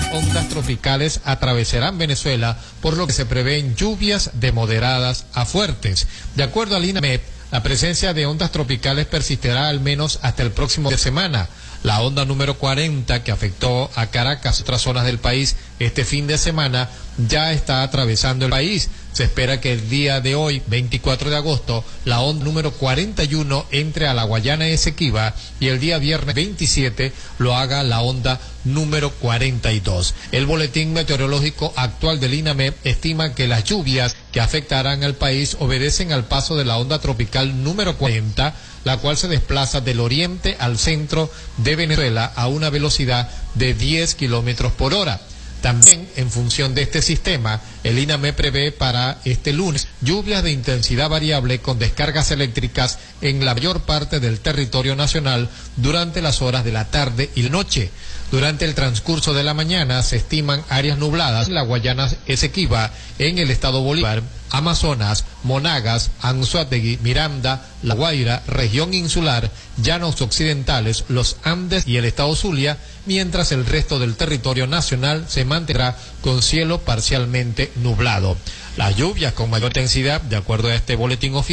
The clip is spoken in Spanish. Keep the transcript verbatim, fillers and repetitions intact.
ondas tropicales atravesarán Venezuela, por lo que se prevén lluvias de moderadas a fuertes. De acuerdo al INAMED, la presencia de ondas tropicales persistirá al menos hasta el próximo fin de semana. La onda número cuarenta, que afectó a Caracas y otras zonas del país este fin de semana, ya está atravesando el país. Se espera que el día de hoy, veinticuatro de agosto, la onda número cuarenta y uno entre a la Guayana Esequiba y el día viernes veintisiete lo haga la onda número cuarenta y dos. El boletín meteorológico actual del INAMED estima que las lluvias que afectarán al país obedecen al paso de la onda tropical número cuarenta, la cual se desplaza del oriente al centro de Venezuela a una velocidad de diez kilómetros por hora. También, en función de este sistema, el INAMED prevé para este lunes lluvias de intensidad variable con descargas eléctricas en la mayor parte del territorio nacional durante las horas de la tarde y la noche. Durante el transcurso de la mañana se estiman áreas nubladas en la Guayana Esequiba, en el estado Bolívar, Amazonas, Monagas, Anzoátegui, Miranda, La Guaira, región insular, llanos occidentales, los Andes y el estado Zulia, mientras el resto del territorio nacional se mantendrá con cielo parcialmente nublado. Las lluvias con mayor intensidad, de acuerdo a este boletín oficial,